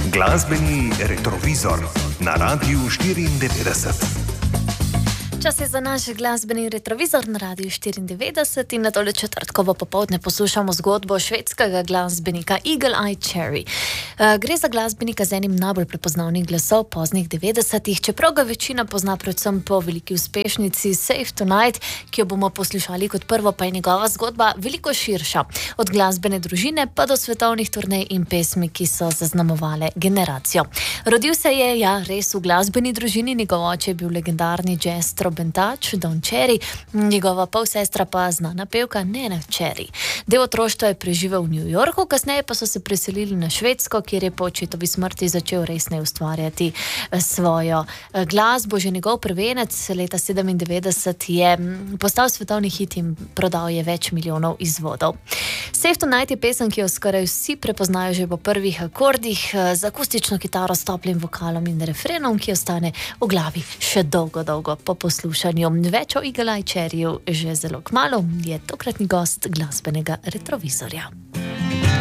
Glasbeni retrovizor na Radiu 94. Čas je za naš glasbeni retrovizor na Radiu 94 in na tole četrtkovo popoldne poslušamo zgodbo švedskega glasbenika Eagle Eye Cherry. Gre za glasbenika z enim najbolj prepoznavnih glasov poznih 90-ih, čeprav ga večina pozna predvsem po veliki uspešnici Save Tonight, ki jo bomo poslušali kot prvo, pa je njegova zgodba veliko širša. Od glasbene družine pa do svetovnih turnej in pesmi, ki so zaznamovale generacijo. Rodil se je, res v glasbeni družini, njegov oče je bil legendarni jazz trobentač Don Cherry, njegova polsestra pa znana pevka Nena Cherry. Del otroštva je preživel v New Yorku, kasneje pa so se preselili na Švedsko, kjer je po očetovi smrti začel resneje ustvarjati svojo glasbo. Že njegov prvenec leta 97 je postal svetovni hit in prodal je več milijonov izvodov. Save Tonight je pesem, ki jo skoraj vsi prepoznajo že po prvih akordih, z akustično kitaro, s toplim vokalom in refrenom, ki ostane v glavi še dolgo po poslušanju. Več o Eagle Eye Cherryju že zelo kmalu, je tokratni gost glasbenega retrovizorja.